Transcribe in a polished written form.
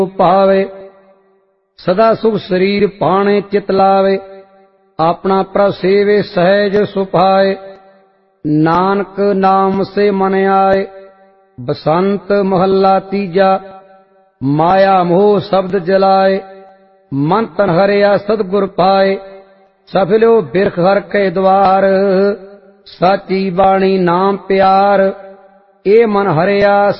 पावे। सदा सुख शरीर पाणे चित लावे, अपना प्रभ सेवे सहज सुपाए। नानक नाम से मन आए, बसंत महला तीजा। माया मोह शब्द जलाए, मन तन हरिया सतगुर पाए। सफलो बिरख हर के द्वार, साची बाणी नाम प्यार। ए मन हरिया